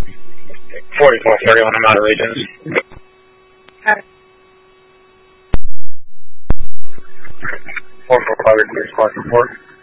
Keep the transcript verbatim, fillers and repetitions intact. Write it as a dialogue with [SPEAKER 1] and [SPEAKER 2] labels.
[SPEAKER 1] forty-four thirty-one, I'm out of regions.
[SPEAKER 2] Okay.
[SPEAKER 1] four four five, request report.